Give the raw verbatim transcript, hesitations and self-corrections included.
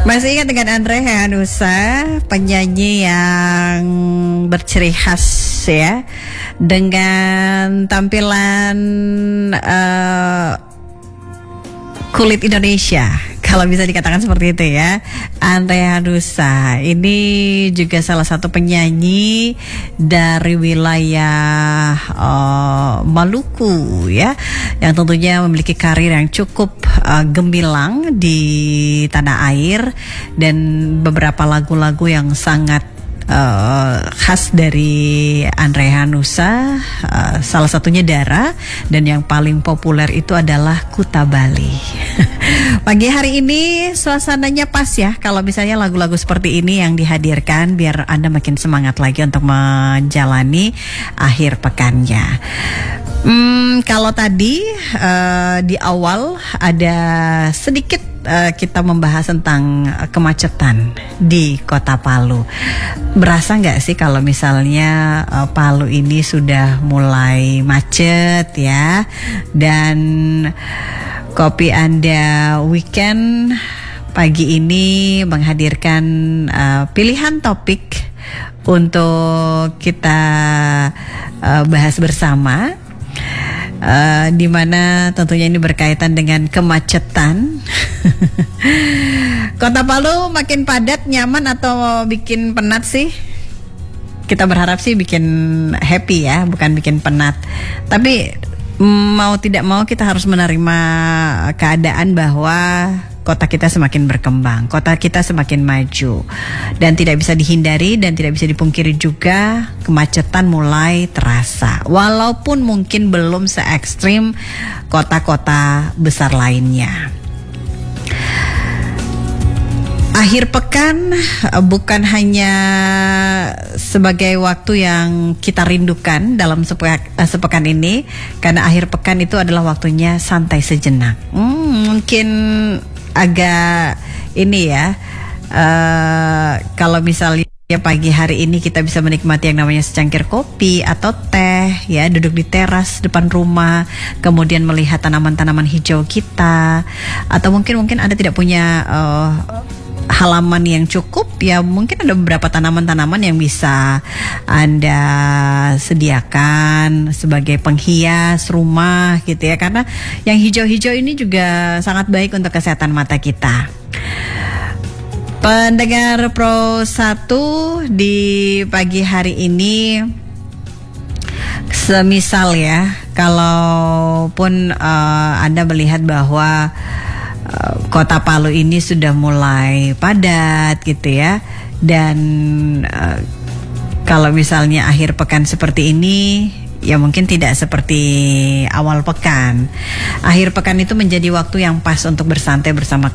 Masih ingat dengan Andre Hehanussa, penyanyi yang berciri khas ya, dengan tampilan uh, kulit Indonesia, kalau bisa dikatakan seperti itu ya. Andre Hehanussa ini juga salah satu penyanyi dari wilayah uh, Maluku ya, yang tentunya memiliki karir yang cukup uh, gemilang di tanah air, dan beberapa lagu-lagu yang sangat Uh, khas dari Andre Hehanussa, uh, salah satunya Dara, dan yang paling populer itu adalah Kuta Bali. Pagi hari ini suasananya pas ya, kalau misalnya lagu-lagu seperti ini yang dihadirkan, biar Anda makin semangat lagi untuk menjalani akhir pekannya. Hmm, kalau tadi uh, di awal ada sedikit uh, kita membahas tentang kemacetan di Kota Palu. Berasa nggak sih kalau misalnya uh, Palu ini sudah mulai macet ya, dan Kopi Anda Weekend pagi ini menghadirkan uh, pilihan topik untuk kita uh, bahas bersama. Uh, di mana tentunya ini berkaitan dengan kemacetan. Kota Palu makin padat, nyaman atau bikin penat sih? Kita berharap sih bikin happy ya, bukan bikin penat. Tapi mau tidak mau kita harus menerima keadaan bahwa kota kita semakin berkembang, kota kita semakin maju, dan tidak bisa dihindari dan tidak bisa dipungkiri juga kemacetan mulai terasa, walaupun mungkin belum se ekstrim kota-kota besar lainnya. Akhir pekan bukan hanya sebagai waktu yang kita rindukan dalam sepe- sepekan ini, karena akhir pekan itu adalah waktunya santai sejenak. Hmm, mungkin agak ini ya, uh, kalau misalnya pagi hari ini kita bisa menikmati yang namanya secangkir kopi atau teh ya, duduk di teras depan rumah, kemudian melihat tanaman-tanaman hijau kita, atau mungkin mungkin Anda tidak punya uh, halaman yang cukup ya, mungkin ada beberapa tanaman-tanaman yang bisa Anda sediakan sebagai penghias rumah gitu ya, karena yang hijau-hijau ini juga sangat baik untuk kesehatan mata kita. Pendengar Pro satu di pagi hari ini, semisal ya, kalaupun uh, Anda melihat bahwa Kota Palu ini sudah mulai padat gitu ya, dan uh, kalau misalnya akhir pekan seperti ini ya mungkin tidak seperti awal pekan. Akhir pekan itu menjadi waktu yang pas untuk bersantai bersama